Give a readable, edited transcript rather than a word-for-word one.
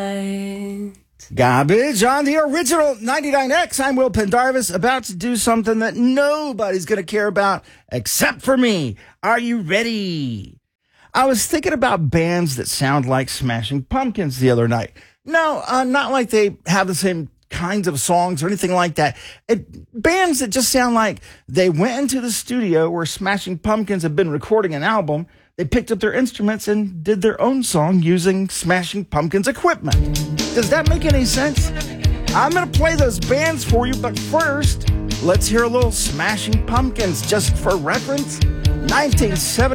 Garbage on the original 99X. I'm Will Pendarvis, about to do something that nobody's going to care about except for me. Are you ready? I was thinking about bands that sound like Smashing Pumpkins the other night. No, not like they have the same kinds of songs or anything like that. Bands that just sound like they went into the studio where Smashing Pumpkins had been recording an album. They picked up their instruments and did their own song using Smashing Pumpkins equipment. Does that make any sense? I'm going to play those bands for you, but first, let's hear a little Smashing Pumpkins just for reference. 1970.